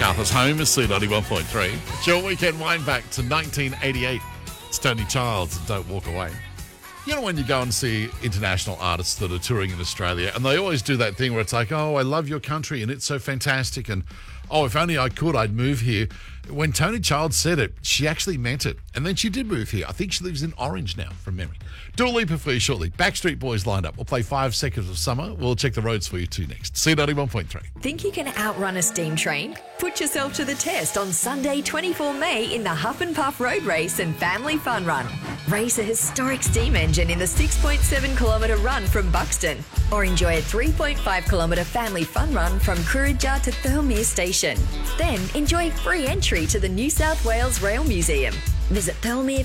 MacArthur's home is C91.3. It's your weekend wind back to 1988. It's Tony Childs and Don't Walk Away. You know when you go and see international artists that are touring in Australia, and they always do that thing where it's like, oh, I love your country and it's so fantastic, and oh, if only I could, I'd move here. When Tony Childs said it, she actually meant it. And then she did move here. I think she lives in Orange now, from memory. Dua Lipa for you shortly. Backstreet Boys lined up. We'll play 5 Seconds of Summer. We'll check the roads for you too next. C91.3. Think you can outrun a steam train? Put yourself to the test on Sunday, 24 May in the Huff and Puff Road Race and Family Fun Run. Race a historic steam engine in the 6.7 kilometre run from Buxton, or enjoy a 3.5 kilometre family fun run from Coorridge to Thirlmere Station. Then enjoy free entry to the New South Wales Rail Museum. Visit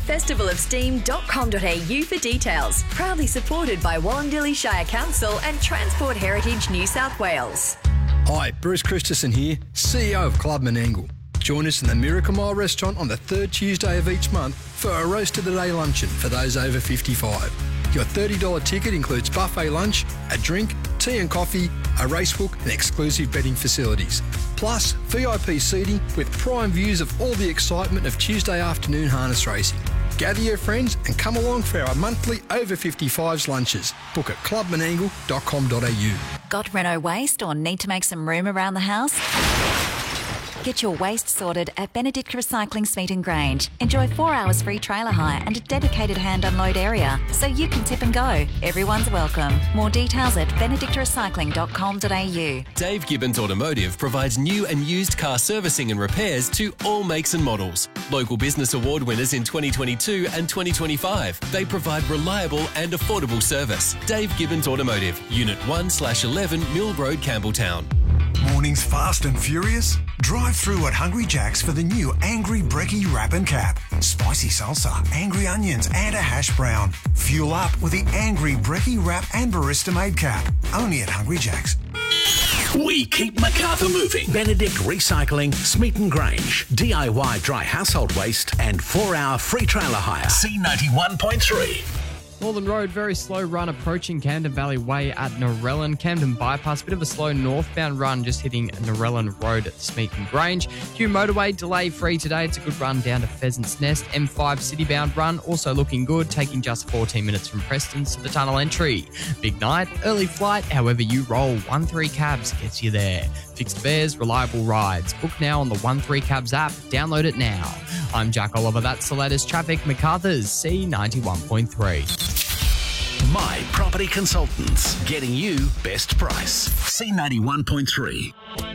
thirlmerefestivalofsteam.com.au for details. Proudly supported by Wallandilly Shire Council and Transport Heritage New South Wales. Hi, Bruce Christensen here, CEO of Club Menangle. Join us in the Miracle Mile restaurant on the third Tuesday of each month for a roast of the day luncheon for those over 55. Your $30 ticket includes buffet lunch, a drink, tea and coffee, a racebook and exclusive betting facilities. Plus, VIP seating with prime views of all the excitement of Tuesday afternoon harness racing. Gather your friends and come along for our monthly over 55s lunches. Book at clubmenangle.com.au. Got Renault waste or need to make some room around the house? Get your waste sorted at Benedict Recycling Smeaton Grange. Enjoy 4 hours free trailer hire and a dedicated hand unload area so you can tip and go. Everyone's welcome. More details at benedictrecycling.com.au. Dave Gibbons Automotive provides new and used car servicing and repairs to all makes and models. Local Business Award winners in 2022 and 2025. They provide reliable and affordable service. Dave Gibbons Automotive, Unit 1/11 Mill Road, Campbelltown. Mornings fast and furious? Drive through at Hungry Jack's for the new Angry Brekkie Wrap and Cap. Spicy salsa, angry onions and a hash brown. Fuel up with the Angry Brekkie Wrap and Barista Made Cap. Only at Hungry Jack's. We keep MacArthur moving. Benedict Recycling, Smeaton Grange. DIY dry household waste and 4-hour free trailer hire. C91.3. Northern Road, very slow run approaching Camden Valley Way at Narellan. Camden Bypass, bit of a slow northbound run just hitting Narellan Road at Smeaton Grange. Hume Motorway, delay free today. It's a good run down to Pheasants Nest. M5 citybound run, also looking good, taking just 14 minutes from Preston's to the tunnel entry. Big night, early flight, however you roll. 13 Cabs gets you there. Fixed fares, reliable rides. Book now on the 13 Cabs app. Download it now. I'm Jack Oliver. That's the latest traffic. MacArthur's C91.3. My Property Consultants, getting you best price. C91.3.